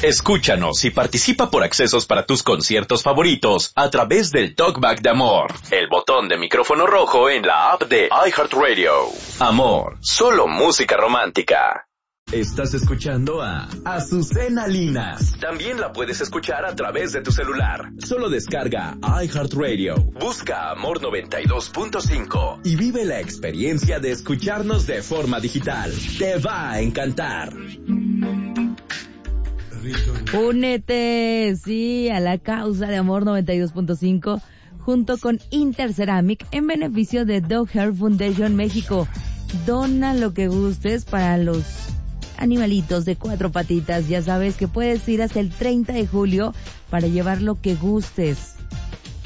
Escúchanos y participa por accesos para tus conciertos favoritos a través del Talkback de Amor, el botón de micrófono rojo en la app de iHeartRadio. Amor, solo música romántica. Estás escuchando a Azucena Linas. También la puedes escuchar a través de tu celular. Solo descarga iHeartRadio. Busca Amor 92.5 y vive la experiencia de escucharnos de forma digital. Te va a encantar. Únete, sí, a la causa de Amor 92.5 junto con Interceramic en beneficio de Dog Hair Foundation México. Dona lo que gustes para los animalitos de 4 patitas. Ya sabes que puedes ir hasta el 30 de julio para llevar lo que gustes.